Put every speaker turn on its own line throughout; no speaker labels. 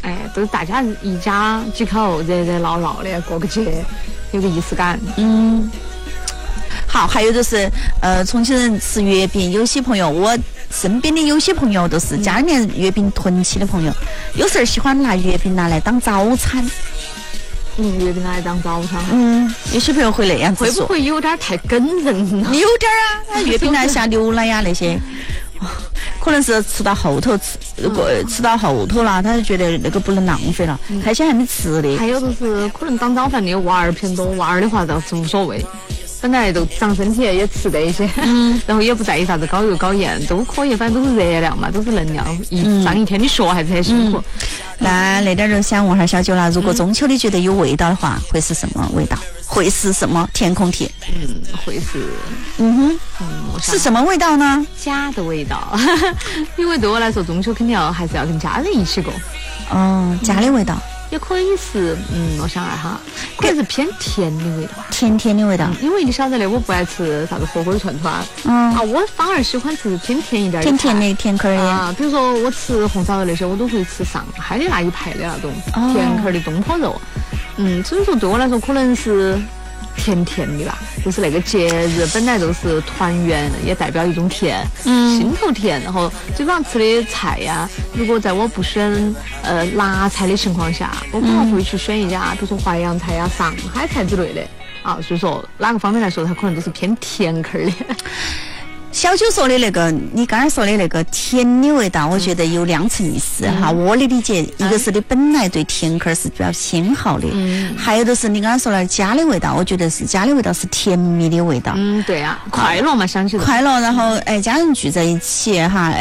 哎，都是大家一家几口热热闹闹的过个节，有个仪式感。
好，还有就是重庆人吃月饼，有些朋友我身边的有些朋友都是家里面月饼囤起的朋友，有时候喜欢拿月饼拿来当早餐。
月饼拿来当早餐。
有些朋友会那样子
会不会有点太梗人了？
有点啊，他月饼来下牛奶呀那些。可能是吃到后头吃到后头了，他就觉得那个不能浪费了，开心还没吃的。
还有就是可能当早饭的娃儿偏多，娃儿的话倒是无所谓，本来都长身体也吃得一些，然后也不在意啥子高油高盐，都可以，反正都是热量嘛，都是能量。上一天的学还是很辛苦。
那点就想问下小九了，如果中秋你觉得有味道的话，会是什么味道？会是什么甜空甜？
会是
是什么味道呢？
家的味道。因为对我来说，中秋肯定还是要跟家人一起过。
家的味道。
也可以是，我想下哈，可能是偏甜的味道，
甜的味道。
因为你晓得的，我不爱吃啥子火锅串串，我反而喜欢吃偏甜一点的，
甜的甜口的。
比如说我吃红烧肉那些，我都会吃上海的那一派的那种甜口的东坡肉。所以说对我来说，可能是甜的吧，就是那个节日本来都是团圆，也代表一种甜，心头甜。然后嘴巴上吃的菜呀，如果在我不选辣菜的情况下，我可能会去选一家，比如说淮扬菜呀、上海菜之类的所以说哪个方面来说，它可能都是偏甜口的。
小九说的那个，你刚才说的那个甜的味道，我觉得有2层意思哈。我的理解，一个是你本来对甜口是比较偏好的，还有就是你刚才说的家的味道，我觉得是家的味道是甜蜜的味道。
对啊，快乐嘛，想起
快乐，然后家人聚在一起哈，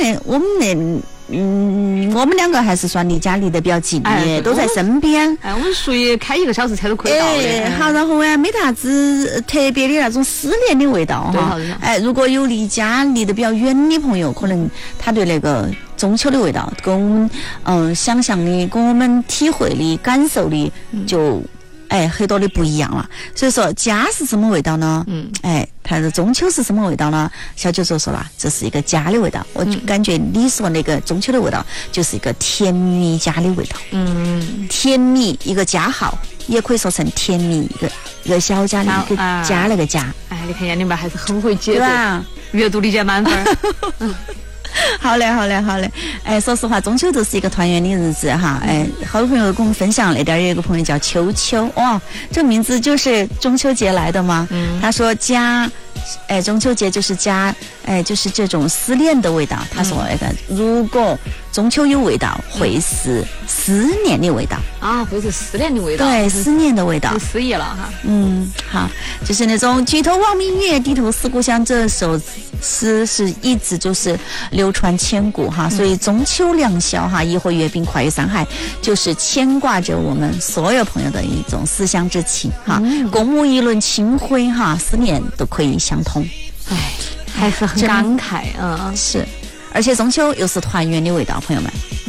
我们两个还是算离家离得比较近的，都在身边。
我们属于开1个小时车都可以到的。
好，然后没啥子特别的那种思念的味道哈。如果有离家离得比较远的朋友，可能他对那个中秋的味道跟我们想象的、跟我们体会的、感受的就很多的不一样了。所以说家是什么味道呢？它的中秋是什么味道呢？小九说了，这是一个家的味道。我就感觉你说那个中秋的味道就是一个甜蜜家的味道。甜蜜一个家号，也可以说成甜蜜一个小家的一个家那个家。
你看眼里面还是很会解读，阅读理解满分。
好嘞。说实话，中秋就是一个团圆的日子哈。好多朋友跟我们分享，那点有一个朋友叫秋秋，这名字就是中秋节来的吗？他说家，中秋节就是家，就是这种思念的味道。他说那个如果中秋有味道，会是思念的味道
会是思念的味道。
对，思念的味道。
诗意了哈。
好，就是那种举头望明月，低头思故乡，这首诗是一直就是流传千古哈。所以中秋良宵哈，一回月饼跨越山海，就是牵挂着我们所有朋友的一种思乡之情哈。共沐一轮清辉哈，思念都可以相通。
还是很感慨
是。而且中秋又是团圆的味道，朋友们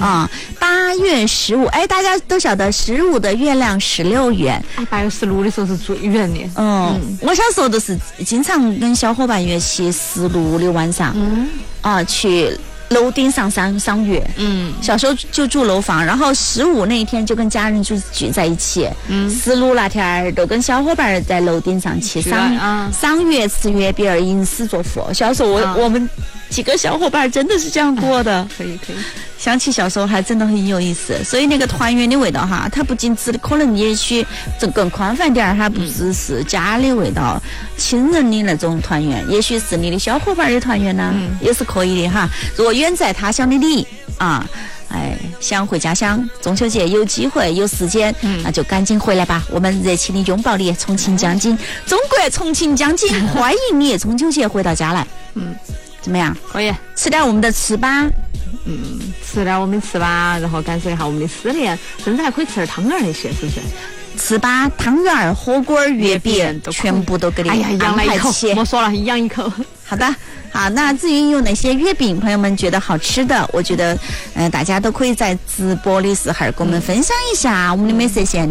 8月15，大家都晓得15的月亮16圆
，8月16的时候是最圆的。
我小时候都是经常跟小伙伴约起16的晚上，去楼顶上赏月。小时候就住楼房，然后15那一天就跟家人聚在一起。16那天都跟小伙伴在楼顶上去赏月、吃月饼、吟诗作赋。小时候我们几个小伙伴真的是这样过的。
可以。
想起小时候还真的很有意思。所以那个团圆的味道哈，它不仅指的可能也许这更宽泛点，它不只是家的味道，亲人的那种团圆，也许是你的小伙伴的团圆呢，也是可以的哈。如果远在他乡的你想回家乡，中秋节有机会有时间，那就赶紧回来吧。我们热情的拥抱你，重庆江津，中国重庆江津欢迎你中秋节回到家来。怎么样？
可以
吃点我们的糍粑。
吃点我们糍粑，然后感受一下我们的思念，甚至还可以吃点汤圆那些，是不是？
糍粑、汤圆、火锅、月饼，全部都给你安排起。
莫说了，一样一口。
好的，好。那至于有哪些月饼，朋友们觉得好吃的，我觉得，大家都可以在直播的时候跟我们分享一下。我们的美色线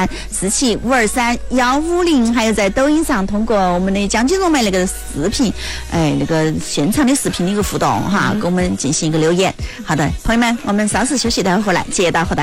0235731550，还有在抖音上通过我们的江津蓉妹那个视频，那个现场的视频的一个互动哈，跟我们进行一个留言。好的，朋友们，我们稍事休息，待会儿回来接到和大家。